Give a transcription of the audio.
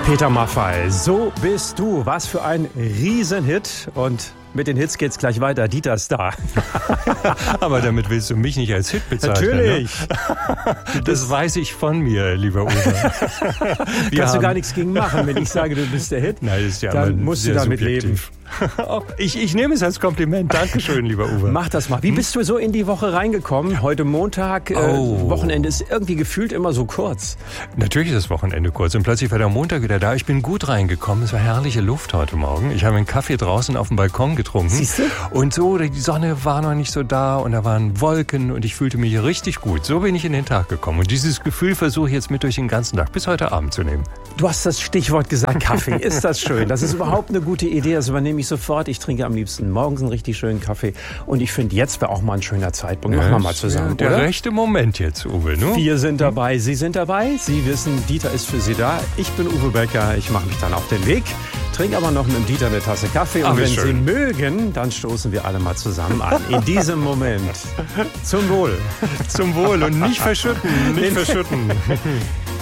Peter Maffay, so bist du. Was für ein Riesenhit. Und mit den Hits geht's gleich weiter. Dieter ist da. Aber damit willst du mich nicht als Hit bezeichnen. Natürlich. Ne? Das weiß ich von mir, lieber Uwe. Kannst du gar nichts gegen machen, wenn ich sage, du bist der Hit. Nein, das ist ja dann musst du damit leben. Ich nehme es als Kompliment. Dankeschön, lieber Uwe. Mach das mal. Wie bist du so in die Woche reingekommen? Heute Montag, Wochenende ist irgendwie gefühlt immer so kurz. Natürlich ist das Wochenende kurz und plötzlich war der Montag wieder da. Ich bin gut reingekommen. Es war herrliche Luft heute Morgen. Ich habe einen Kaffee draußen auf dem Balkon getrunken. Siehst du? Und so, die Sonne war noch nicht so da und da waren Wolken und ich fühlte mich richtig gut. So bin ich in den Tag gekommen. Und dieses Gefühl versuche ich jetzt mit durch den ganzen Tag bis heute Abend zu nehmen. Du hast das Stichwort gesagt, Kaffee. Ist das schön? Das ist überhaupt eine gute Idee. Das übernehme ich sofort. Ich trinke am liebsten morgens einen richtig schönen Kaffee. Und ich finde, jetzt wäre auch mal ein schöner Zeitpunkt. Machen wir mal zusammen, der oder? rechte Moment jetzt, Uwe. Ne? Wir sind dabei, Sie sind dabei. Sie wissen, Dieter ist für Sie da. Ich bin Uwe Becker. Ich mache mich dann auf den Weg. Trinke aber noch mit dem Dieter eine Tasse Kaffee. Und wenn Sie mögen, dann stoßen wir alle mal zusammen an. In diesem Moment. Zum Wohl. Zum Wohl und nicht verschütten. Nicht verschütten.